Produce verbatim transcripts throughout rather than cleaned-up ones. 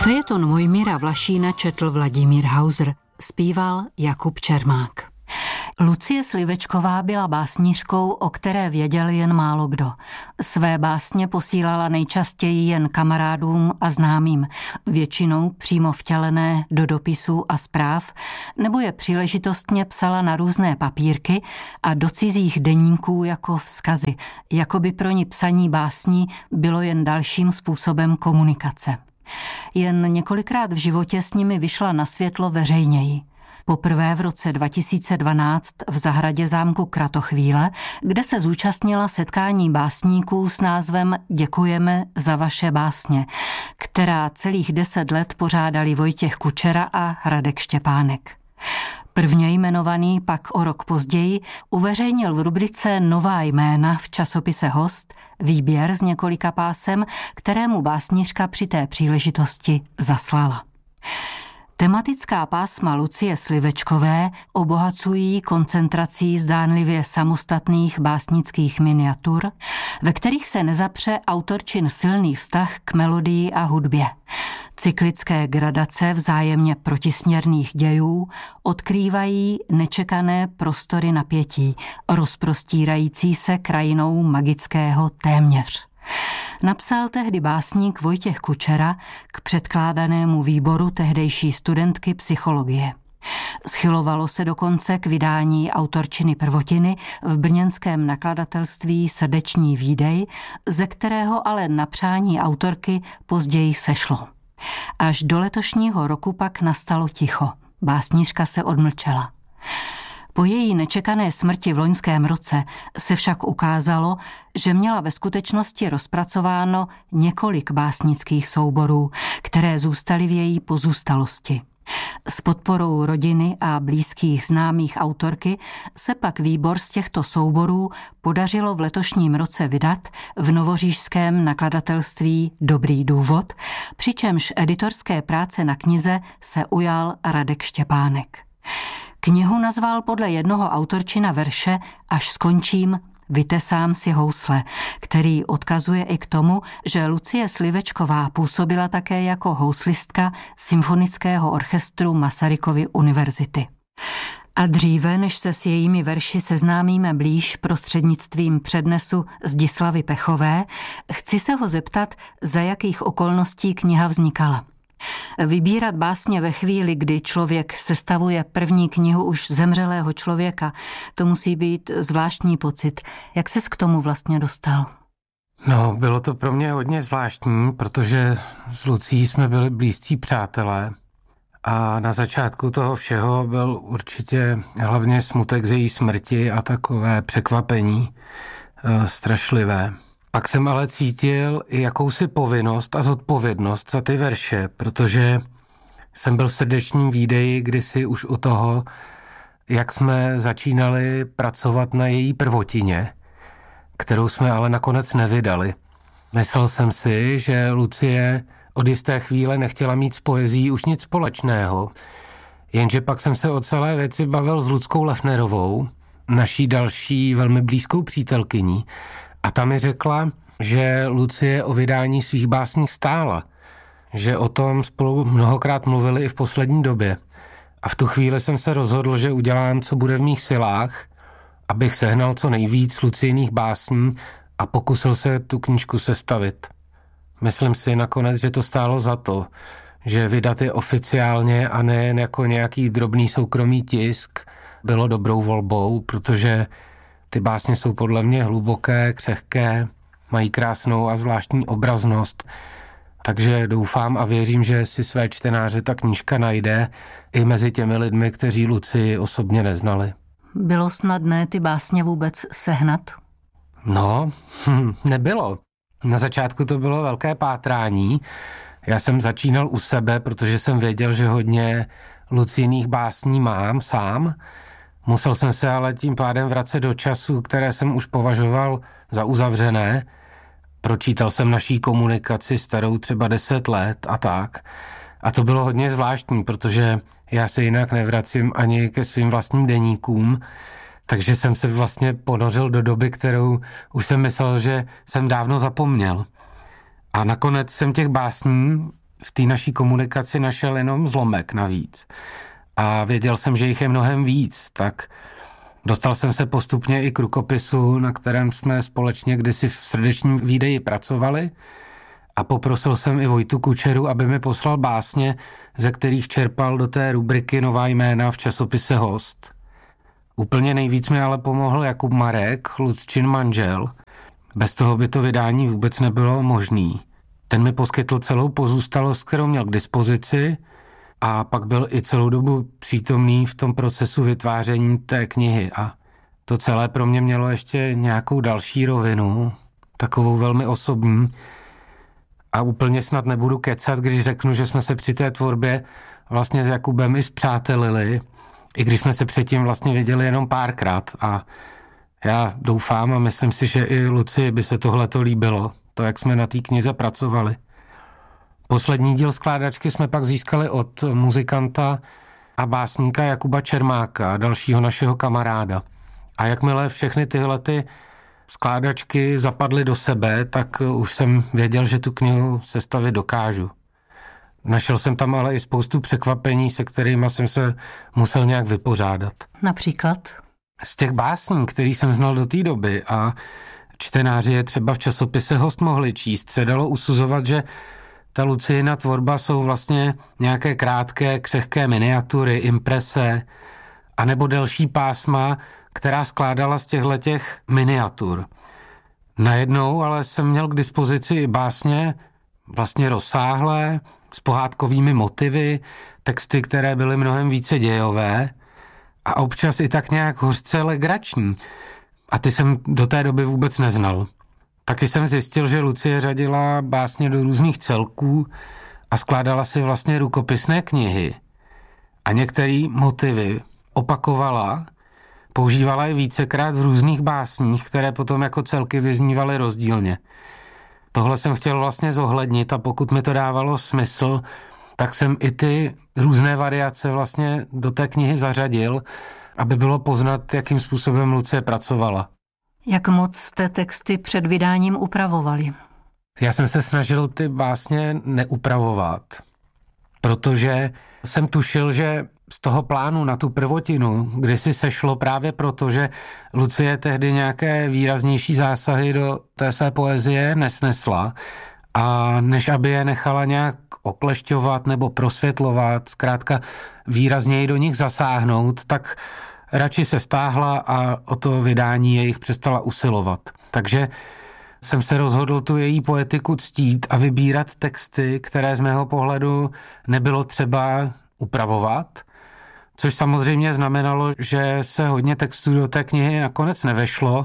Fejeton Mojmíra Vlašína četl Vladimír Hauser, zpíval Jakub Čermák. Lucie Slivečková byla básnířkou, o které věděl jen málo kdo. Své básně posílala nejčastěji jen kamarádům a známým, většinou přímo vtělené do dopisů a zpráv, nebo je příležitostně psala na různé papírky a do cizích deníků jako vzkazy, jako by pro ní psaní básní bylo jen dalším způsobem komunikace. Jen několikrát v životě s nimi vyšla na světlo veřejněji. Poprvé v roce dva tisíce dvanáct v zahradě zámku Kratochvíle, kde se zúčastnila setkání básníků s názvem Děkujeme za vaše básně, která celých deset let pořádali Vojtěch Kučera a Radek Štěpánek. Prvně jmenovaný pak o rok později uveřejnil v rubrice Nová jména v časopise Host výběr z několika pásem, kterému básnířka při té příležitosti zaslala. Tematická pásma Lucie Slivečkové obohacují koncentrací zdánlivě samostatných básnických miniatur, ve kterých se nezapře autorčin silný vztah k melodii a hudbě. Cyklické gradace vzájemně protisměrných dějů odkrývají nečekané prostory napětí, rozprostírající se krajinou magického téměř. Napsal tehdy básník Vojtěch Kučera k předkládanému výboru tehdejší studentky psychologie. Schylovalo se dokonce k vydání autorčiny prvotiny v brněnském nakladatelství Srdeční výdej, ze kterého ale na přání autorky později sešlo. Až do letošního roku pak nastalo ticho. Básnířka se odmlčela. Po její nečekané smrti v loňském roce se však ukázalo, že měla ve skutečnosti rozpracováno několik básnických souborů, které zůstaly v její pozůstalosti. S podporou rodiny a blízkých známých autorky se pak výbor z těchto souborů podařilo v letošním roce vydat v novořížském nakladatelství Dobrý důvod, přičemž editorské práce na knize se ujal Radek Štěpánek. Knihu nazval podle jednoho autorčina verše Až skončím, vytesám si housle, který odkazuje i k tomu, že Lucie Slivečková působila také jako houslistka Symfonického orchestru Masarykovy univerzity. A dříve, než se s jejími verši seznámíme blíž prostřednictvím přednesu Zdislavy Pechové, chci se ho zeptat, za jakých okolností kniha vznikala. Vybírat básně ve chvíli, kdy člověk sestavuje první knihu už zemřelého člověka, to musí být zvláštní pocit. Jak ses k tomu vlastně dostal? No, bylo to pro mě hodně zvláštní, protože s Lucí jsme byli blízcí přátelé a na začátku toho všeho byl určitě hlavně smutek z její smrti a takové překvapení e, strašlivé. Pak jsem ale cítil i jakousi povinnost a zodpovědnost za ty verše, protože jsem byl v Srdečním výdeji kdysi už u toho, jak jsme začínali pracovat na její prvotině, kterou jsme ale nakonec nevydali. Myslel jsem si, že Lucie od jisté chvíle nechtěla mít s poezií už nic společného, jenže pak jsem se o celé věci bavil s Luckou Lefnerovou, naší další velmi blízkou přítelkyní, a ta mi řekla, že Lucie o vydání svých básní stála, že o tom spolu mnohokrát mluvili i v poslední době. A v tu chvíli jsem se rozhodl, že udělám, co bude v mých silách, abych sehnal co nejvíc Lucijných básní a pokusil se tu knížku sestavit. Myslím si nakonec, že to stálo za to, že vydat je oficiálně a nejen jako nějaký drobný soukromý tisk bylo dobrou volbou, protože ty básně jsou podle mě hluboké, křehké, mají krásnou a zvláštní obraznost, takže doufám a věřím, že si své čtenáře ta knížka najde i mezi těmi lidmi, kteří Lucii osobně neznali. Bylo snadné ty básně vůbec sehnat? No, hm, nebylo. Na začátku to bylo velké pátrání. Já jsem začínal u sebe, protože jsem věděl, že hodně Lucijných básní mám sám. Musel jsem se ale tím pádem vracet do času, které jsem už považoval za uzavřené. Pročítal jsem naší komunikaci starou třeba deset let a tak. A to bylo hodně zvláštní, protože já se jinak nevracím ani ke svým vlastním deníkům, takže jsem se vlastně ponořil do doby, kterou už jsem myslel, že jsem dávno zapomněl. A nakonec jsem těch básní v té naší komunikaci našel jenom zlomek navíc. A věděl jsem, že jich je mnohem víc, tak dostal jsem se postupně i k rukopisu, na kterém jsme společně kdysi v srdečním výdeji pracovali, a poprosil jsem i Vojtu Kučeru, aby mi poslal básně, ze kterých čerpal do té rubriky Nová jména v časopise Host. Úplně nejvíc mi ale pomohl Jakub Marek, Lucčin manžel. Bez toho by to vydání vůbec nebylo možný. Ten mi poskytl celou pozůstalost, kterou měl k dispozici, a pak byl i celou dobu přítomný v tom procesu vytváření té knihy. A to celé pro mě mělo ještě nějakou další rovinu, takovou velmi osobní. A úplně snad nebudu kecat, když řeknu, že jsme se při té tvorbě vlastně s Jakubem i spřátelili, i když jsme se předtím vlastně viděli jenom párkrát. A já doufám a myslím si, že i Lucii by se tohleto líbilo, to, jak jsme na té knize pracovali. Poslední díl skládačky jsme pak získali od muzikanta a básníka Jakuba Čermáka, dalšího našeho kamaráda. A jakmile všechny tyhle ty skládačky zapadly do sebe, tak už jsem věděl, že tu knihu sestavit dokážu. Našel jsem tam ale i spoustu překvapení, se kterými jsem se musel nějak vypořádat. Například? Z těch básní, který jsem znal do té doby a čtenáři je třeba v časopise Host mohli číst, se dalo usuzovat, že ta Lucijina tvorba jsou vlastně nějaké krátké, křehké miniatury, imprese, anebo delší pásma, která skládala z těchhletěch miniatur. Najednou ale jsem měl k dispozici i básně vlastně rozsáhlé, s pohádkovými motivy, texty, které byly mnohem více dějové a občas i tak nějak hořce legrační. A ty jsem do té doby vůbec neznal. Taky jsem zjistil, že Lucie řadila básně do různých celků a skládala si vlastně rukopisné knihy. A některé motivy opakovala, používala je vícekrát v různých básních, které potom jako celky vyznívaly rozdílně. Tohle jsem chtěl vlastně zohlednit a pokud mi to dávalo smysl, tak jsem i ty různé variace vlastně do té knihy zařadil, aby bylo poznat, jakým způsobem Lucie pracovala. Jak moc jste texty před vydáním upravovali? Já jsem se snažil ty básně neupravovat, protože jsem tušil, že z toho plánu na tu prvotinu, kdy si sešlo právě proto, že Lucie tehdy nějaké výraznější zásahy do té své poezie nesnesla a než aby je nechala nějak oklešťovat nebo prosvětlovat, zkrátka výrazněji do nich zasáhnout, tak radši se stáhla a o to vydání jejich přestala usilovat. Takže jsem se rozhodl tu její poetiku ctít a vybírat texty, které z mého pohledu nebylo třeba upravovat, což samozřejmě znamenalo, že se hodně textů do té knihy nakonec nevešlo,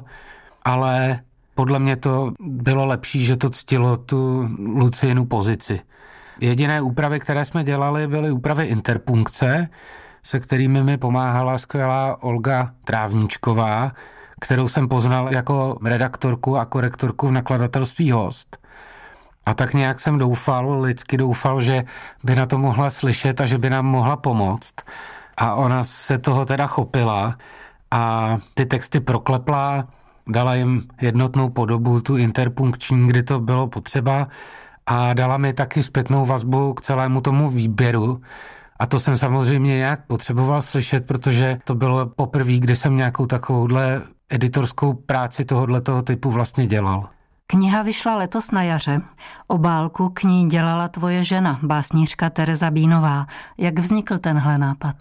ale podle mě to bylo lepší, že to ctilo tu Lucijinu pozici. Jediné úpravy, které jsme dělali, byly úpravy interpunkce, se kterými mi pomáhala skvělá Olga Trávníčková, kterou jsem poznal jako redaktorku a korektorku v nakladatelství Host. A tak nějak jsem doufal, lidsky doufal, že by na to mohla slyšet a že by nám mohla pomoct. A ona se toho teda chopila a ty texty proklepla, dala jim jednotnou podobu, tu interpunkční, kdy to bylo potřeba, a dala mi taky zpětnou vazbu k celému tomu výběru. A to jsem samozřejmě nějak potřeboval slyšet, protože to bylo poprvé, kdy jsem nějakou takovouhle editorskou práci tohoto typu vlastně dělal. Kniha vyšla letos na jaře. Obálku k ní dělala tvoje žena, básnířka Tereza Bínová. Jak vznikl tenhle nápad?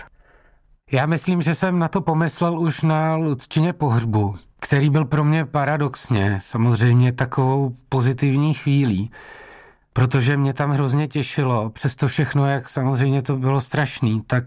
Já myslím, že jsem na to pomyslel už na Lucčině pohřbu, který byl pro mě paradoxně samozřejmě takovou pozitivní chvílí, protože mě tam hrozně těšilo, přesto všechno, jak samozřejmě to bylo strašný, tak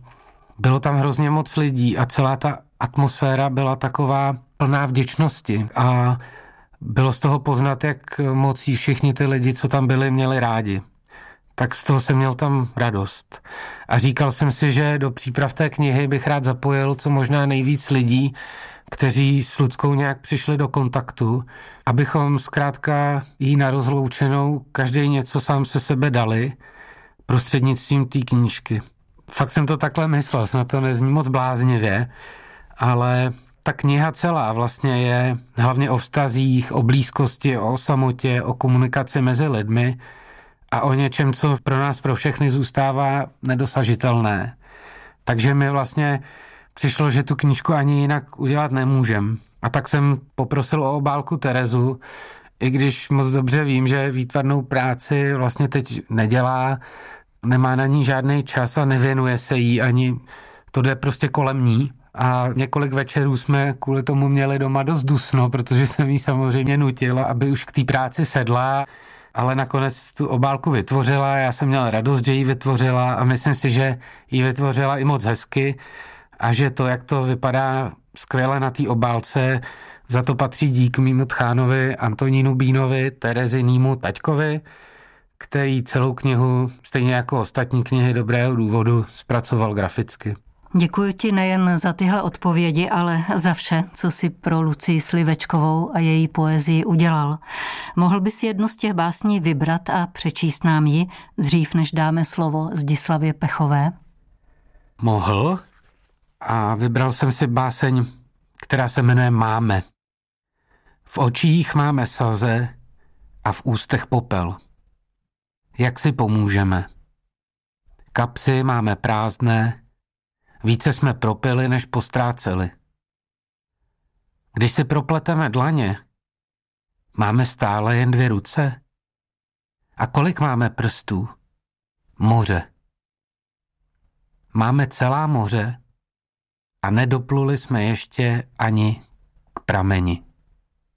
bylo tam hrozně moc lidí a celá ta atmosféra byla taková plná vděčnosti a bylo z toho poznat, jak moc jí všichni ty lidi, co tam byli, měli rádi. Tak z toho jsem měl tam radost. A říkal jsem si, že do příprav té knihy bych rád zapojil co možná nejvíc lidí, kteří s Luckou nějak přišli do kontaktu, abychom zkrátka jí na rozloučenou každý něco sám se sebe dali prostřednictvím té knížky. Fakt jsem to takhle myslel, snad to nezní moc bláznivě, ale ta kniha celá vlastně je hlavně o vztazích, o blízkosti, o samotě, o komunikaci mezi lidmi a o něčem, co pro nás, pro všechny zůstává nedosažitelné. Takže mi vlastně přišlo, že tu knížku ani jinak udělat nemůžem. A tak jsem poprosil o obálku Terezu, i když moc dobře vím, že výtvarnou práci vlastně teď nedělá, nemá na ní žádný čas a nevěnuje se jí ani, to jde prostě kolem ní. A několik večerů jsme kvůli tomu měli doma dost dusno, protože jsem jí samozřejmě nutil, aby už k té práci sedla, ale nakonec tu obálku vytvořila, já jsem měl radost, že ji vytvořila a myslím si, že ji vytvořila i moc hezky a že to, jak to vypadá skvěle na té obálce, za to patří dík mému tchánovi Antonínu Bínovi, Terezinýmu taťkovi, který celou knihu, stejně jako ostatní knihy Dobrého důvodu, zpracoval graficky. Děkuji ti nejen za tyhle odpovědi, ale za vše, co si pro Lucii Slivečkovou a její poezii udělal. Mohl bys jednu z těch básní vybrat a přečíst nám ji, dřív než dáme slovo Zdislavě Pechové? Mohl a vybral jsem si báseň, která se jmenuje Máme. V očích máme slze a v ústech popel. Jak si pomůžeme? Kapsy máme prázdné, více jsme propili, než postráceli. Když si propleteme dlaně, máme stále jen dvě ruce? A kolik máme prstů? Moře. Máme celá moře a nedopluli jsme ještě ani k prameni.